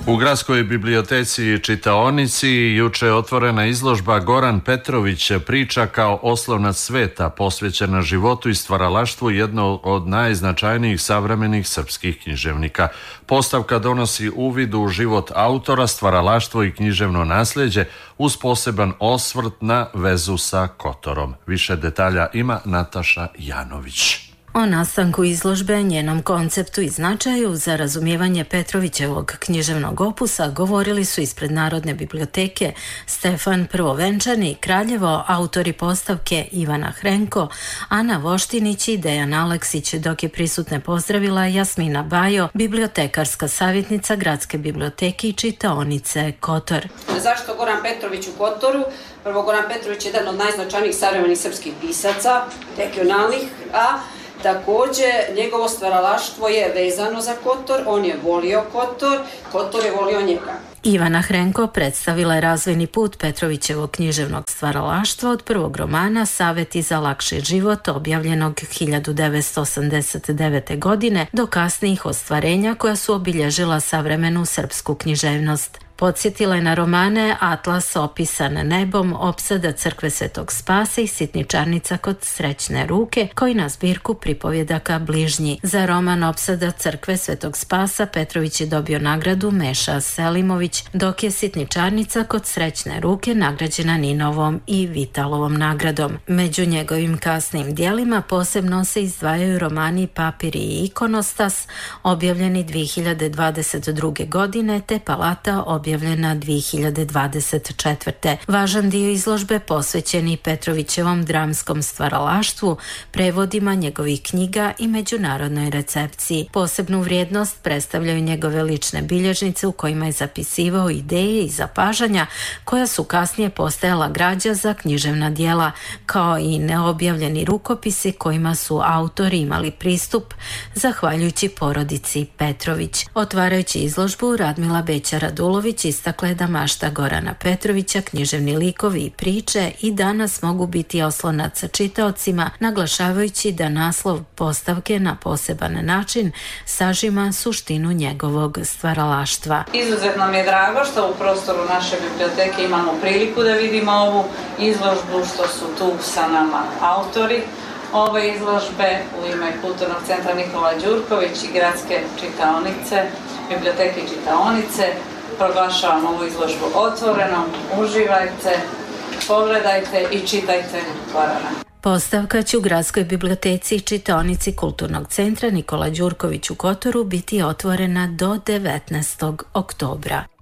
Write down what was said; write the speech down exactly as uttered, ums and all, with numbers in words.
U Gradskoj biblioteci i čitaonici juče je otvorena izložba Goran Petrović priča kao oslonac sveta, posvećena životu i stvaralaštvu jedno od najznačajnijih savremenih srpskih književnika. Postavka donosi uvid u život autora, stvaralaštvo i književno nasljeđe uz poseban osvrt na vezu sa Kotorom. Više detalja ima Nataša Janović. O nastanku izložbe, njenom konceptu i značaju za razumijevanje Petrovićevog književnog opusa govorili su ispred Narodne biblioteke Stefan Prvovenčani, Kraljevo, autori postavke Ivana Hrenko, Ana Voštinić i Dejan Aleksić, dok je prisutne pozdravila Jasmina Bajo, bibliotekarska savjetnica Gradske biblioteke i čitaonice Kotor. Zašto Goran Petrović u Kotoru? Prvo, Goran Petrović je jedan od najznačajnijih savremenih srpskih pisaca, regionalnih, a također njegovo stvaralaštvo je vezano za Kotor, on je volio Kotor, Kotor je volio njega. Ivana Hrenko predstavila je razvojni put Petrovićevog književnog stvaralaštva od prvog romana Saveti za lakši život, objavljenog hiljadu devetsto osamdeset devete. godine, do kasnijih ostvarenja koja su obilježila savremenu srpsku književnost. Podsjetila je na romane Atlas opisan nebom, Opsada crkve Svetog Spasa i Sitničarnica kod srećne ruke, koji na zbirku pripovjedaka Bližnji. Za roman Opsada crkve Svetog Spasa Petrović je dobio nagradu Meša Selimović, dok je Sitničarnica kod srećne ruke nagrađena Ninovom i Vitalovom nagradom. Među njegovim kasnim dijelima posebno se izdvajaju romani Papir i ikonostas, objavljeni dvije hiljade dvadeset druge. godine, te Palata objavljena dvije hiljade dvadeset četvrte. Važan dio izložbe posvećeni Petrovićevom dramskom stvaralaštvu, prevodima njegovih knjiga i međunarodnoj recepciji. Posebnu vrijednost predstavljaju njegove lične bilježnice u kojima je zapisivao ideje i zapažanja koja su kasnije postajala građa za književna djela, kao i neobjavljeni rukopisi kojima su autori imali pristup zahvaljujući porodici Petrović. Otvarajući izložbu, Radmila Beća-Radulović istakla je da mašta Gorana Petrovića, književni likovi i priče i danas mogu biti oslonac čitaocima, naglašavajući da naslov postavke na poseban način sažima suštinu njegovog stvaralaštva. Izuzetno mi je drago što u prostoru naše biblioteke imamo priliku da vidimo ovu izložbu, što su tu sa nama autori ove izložbe. U ime Kulturnog centra Nikola Đurković i Gradske čitaonice, biblioteke i čitaonice, proglašavam ovu izložbu otvorenom. Uživajte, pogledajte i čitajte Gorana. Postavka će u Gradskoj biblioteci i čitaonici Kulturnog centra Nikola Đurković u Kotoru biti otvorena do devetnaestog oktobra.